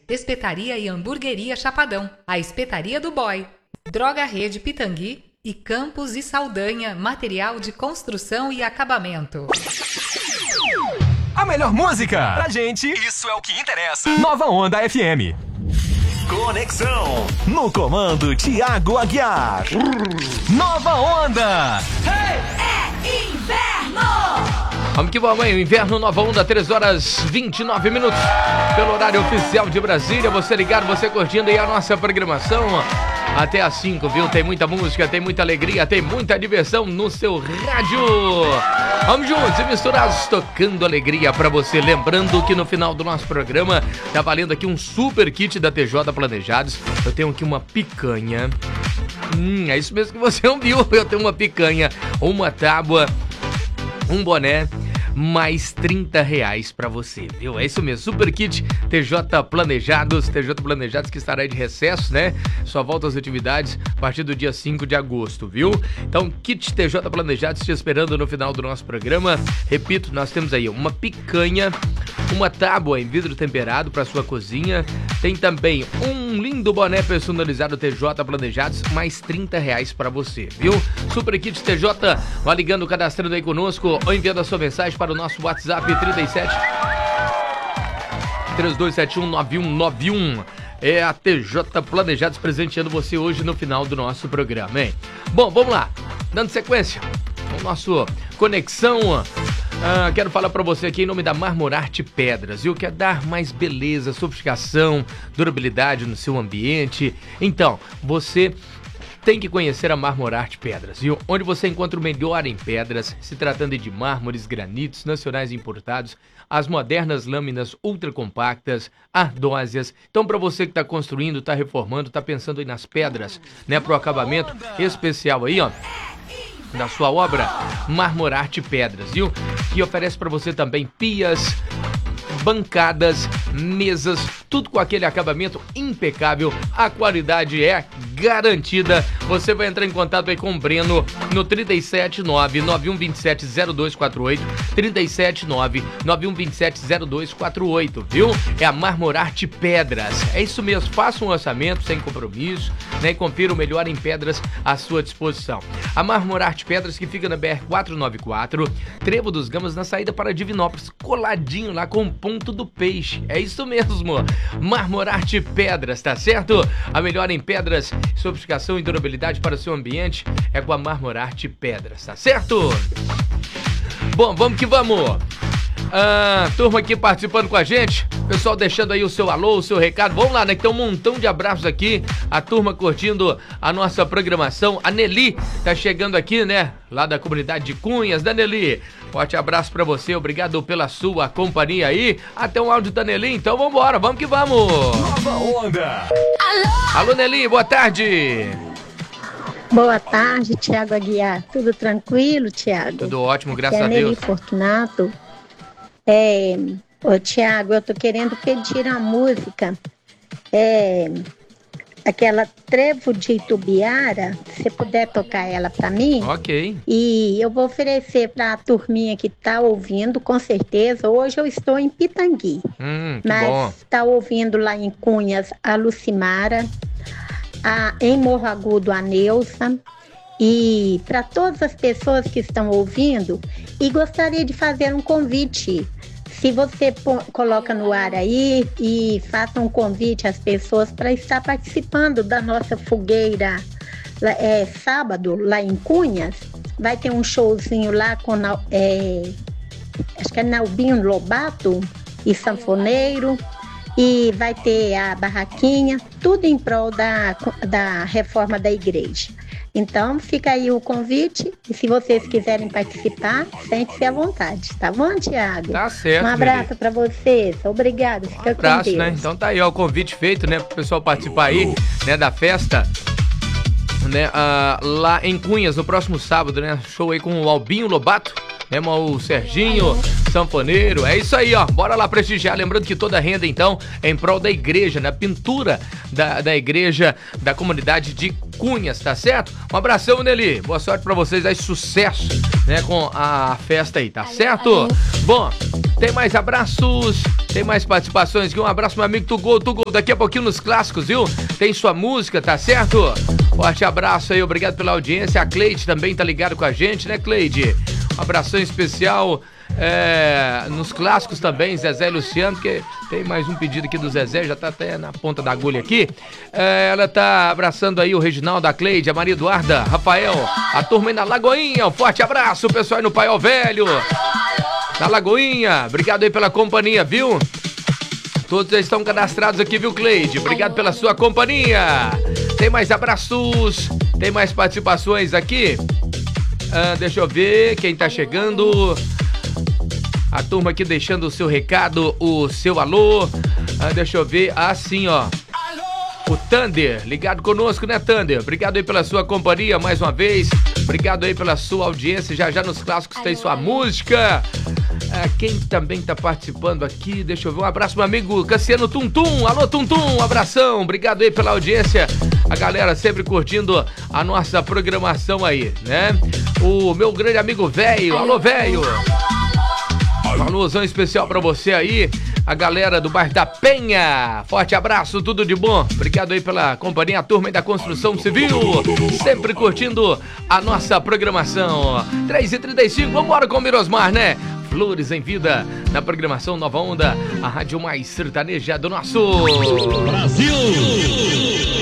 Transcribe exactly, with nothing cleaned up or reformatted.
Espetaria e Hamburgueria Chapadão, a Espetaria do Boy, Droga Rede Pitangui e Campos e Saldanha, material de construção e acabamento. A melhor música pra gente, isso é o que interessa. Nova Onda F M. Conexão. No comando, Thiago Aguiar. Nova Onda. Hey! É inverno! Vamos que vamos, hein? O inverno Nova Onda, três horas e vinte e nove minutos. Pelo horário oficial de Brasília. Você ligado, você curtindo aí a nossa programação. Até às cinco, viu? Tem muita música, tem muita alegria, tem muita diversão no seu rádio. Vamos juntos e misturados, tocando alegria pra você. Lembrando que no final do nosso programa tá valendo aqui um super kit da T J Planejados. Eu tenho aqui uma picanha. Hum, é isso mesmo que você ouviu. Eu tenho uma picanha, uma tábua, um boné, mais trinta reais pra você, viu? É isso mesmo, super kit T J Planejados, T J Planejados que estará de recesso, né? Só volta às atividades a partir do dia cinco de agosto, viu? Então, kit T J Planejados te esperando no final do nosso programa. Repito, nós temos aí uma picanha, uma tábua em vidro temperado para sua cozinha, tem também um lindo boné personalizado T J Planejados, mais trinta reais para você, viu? Super kit T J, vá ligando, cadastrando aí conosco ou enviando a sua mensagem para o nosso WhatsApp trinta e sete, três dois sete um, nove um nove um. É a T J Planejados presenteando você hoje no final do nosso programa, hein? Bom, vamos lá, dando sequência ao nosso Conexão. Ah, quero falar pra você aqui em nome da Marmorarte Pedras, viu? Quer dar mais beleza, sofisticação, durabilidade no seu ambiente? Então, você tem que conhecer a Marmorarte Pedras, viu? Onde você encontra o melhor em pedras, se tratando de mármores, granitos nacionais importados, as modernas lâminas ultra compactas, ardósias. Então, para você que está construindo, está reformando, está pensando aí nas pedras, né? Pro acabamento especial aí, ó, da sua obra, Marmorarte Pedras, viu? Que oferece para você também pias, bancadas, mesas, tudo com aquele acabamento impecável. A qualidade é garantida. Você vai entrar em contato aí com o Breno no trinta e sete, nove nove um dois sete, zero dois quatro oito, trinta e sete, nove nove um dois sete, zero dois quatro oito, viu? É a Marmorarte Pedras. É isso mesmo, faça um orçamento sem compromisso, né? E confira o melhor em pedras à sua disposição. A Marmorarte Pedras, que fica na B R quatrocentos e noventa e quatro, Trevo dos Gamas, na saída para Divinópolis, coladinho lá com o Ponto do Peixe. É isso mesmo, Marmorarte Pedras, tá certo? A melhor em pedras, sofisticação e durabilidade para o seu ambiente é com a Marmorarte Pedras, tá certo? Bom, vamos que vamos! Ah, turma aqui participando com a gente, pessoal deixando aí o seu alô, o seu recado. Vamos lá, né? Que tem um montão de abraços aqui, a turma curtindo a nossa programação. A Nelly tá chegando aqui, né? Lá da comunidade de Cunhas, da Nelly. Forte abraço pra você, obrigado pela sua companhia aí. Até um áudio da Nelly, então vambora, vamos que vamos! Nova Onda! Alô, Alô Nelly, boa tarde! Boa tarde, Thiago Aguiar. Tudo tranquilo, Thiago? Tudo ótimo, graças Aqui é a Deus. Nelly Fortunato. É, ô, Thiago, eu tô querendo pedir a música, é, aquela Trevo de Itubiara, se você puder tocar ela pra mim. Ok. E eu vou oferecer pra turminha que tá ouvindo, com certeza. Hoje eu estou em Pitangui, Hum, que mas bom. tá ouvindo lá em Cunhas a Lucimara, a, em Morro Agudo a Neuza. E para todas as pessoas que estão ouvindo, e gostaria de fazer um convite. Se você pô, coloca no ar aí e faça um convite às pessoas para estar participando da nossa fogueira é, sábado, lá em Cunhas, vai ter um showzinho lá com, é, acho que é Nalbinho Lobato e sanfoneiro, e vai ter a barraquinha, tudo em prol da, da reforma da igreja. Então, fica aí o convite, e se vocês quiserem participar, sente-se à vontade, tá bom, Thiago? Tá certo, Um abraço para vocês, obrigado, fica Um abraço, com Deus. né? Então tá aí, ó, o convite feito, né, pro pessoal participar aí, né, da festa, né, ah, lá em Cunhas, no próximo sábado, né, show aí com o Albinho Lobato, né, o Serginho, sanfoneiro, é isso aí, ó, bora lá prestigiar, lembrando que toda a renda, então, é em prol da igreja, na pintura da, da igreja da comunidade de Cunhas, tá certo? Um abração, Nelly, boa sorte pra vocês aí, sucesso, né, com a festa aí, tá certo? Bom, tem mais abraços, Tem mais participações aqui. Um abraço, meu amigo Tugol. Tugol, daqui a pouquinho nos clássicos, viu? Tem sua música, tá certo? Forte abraço aí, obrigado pela audiência. A Cleide também tá ligado com a gente, né, Cleide? Um abração especial é, nos clássicos também, Zezé e Luciano, porque tem mais um pedido aqui do Zezé, já tá até na ponta da agulha aqui. É, ela tá abraçando aí o Reginaldo, a Cleide, a Maria Eduarda, Rafael, a turma aí na Lagoinha. Um forte abraço, pessoal aí no Paiol Velho, na Lagoinha. Obrigado aí pela companhia, viu? Todos já estão cadastrados aqui, viu, Cleide? Obrigado pela sua companhia. Tem mais abraços, tem mais participações aqui. Ah, deixa eu ver quem tá chegando. A turma aqui deixando o seu recado, o seu alô. Ah, deixa eu ver, assim, ó. O Thunder, ligado conosco, né, Thunder? Obrigado aí pela sua companhia mais uma vez. Obrigado aí pela sua audiência. Já já nos clássicos tem sua música. Ah, quem também tá participando aqui, deixa eu ver. Um abraço, meu amigo Cassiano Tuntum. Alô, Tuntum, um abração. Obrigado aí pela audiência. A galera sempre curtindo a nossa programação aí, né? O meu grande amigo Velho. Alô, Velho. Um alôzão especial pra você aí. A galera do bairro da Penha. Forte abraço, tudo de bom. Obrigado aí pela companhia, a turma aí da Construção Civil. Sempre curtindo a nossa programação. três e trinta e cinco, vambora com o Mirosmar, né? Flores em Vida, na programação Nova Onda, a rádio mais sertaneja do nosso Brasil.